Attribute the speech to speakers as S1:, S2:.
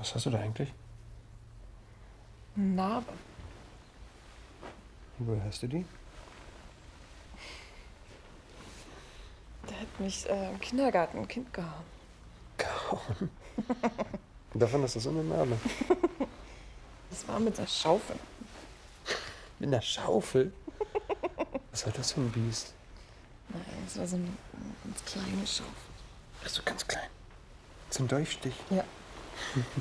S1: Was hast du da eigentlich?
S2: Eine Narbe.
S1: Woher hast du die?
S2: Der hat mich im Kindergarten ein Kind gehauen.
S1: Gehauen. Davon ist das so eine Narbe.
S2: Das war mit der Schaufel.
S1: Mit einer Schaufel? Was war das für ein Biest?
S2: Nein, das war so eine ganz kleine Schaufel.
S1: Ach so, ganz klein. Zum Dolchstich.
S2: Ja.